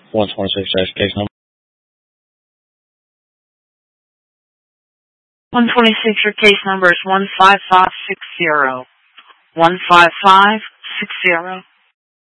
126 case number. 126, your case number is 15560. 15560.